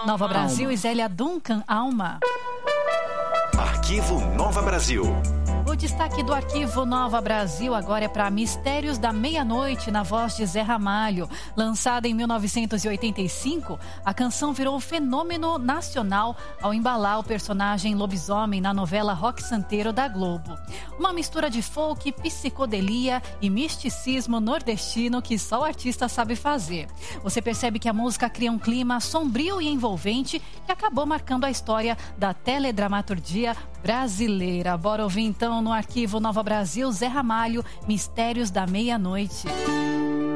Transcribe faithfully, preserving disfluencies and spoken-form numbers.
Nova Brasil e Zélia Duncan, Alma. Arquivo Nova Brasil. O destaque do Arquivo Nova Brasil agora é para Mistérios da Meia-Noite, na voz de Zé Ramalho. Lançada em mil novecentos e oitenta e cinco, a canção virou um fenômeno nacional ao embalar o personagem lobisomem na novela Roque Santeiro da Globo. Uma mistura de folk, psicodelia e misticismo nordestino que só o artista sabe fazer. Você percebe que a música cria um clima sombrio e envolvente que acabou marcando a história da teledramaturgia brasileira. Bora ouvir então no Arquivo Nova Brasil, Zé Ramalho, Mistérios da Meia-Noite.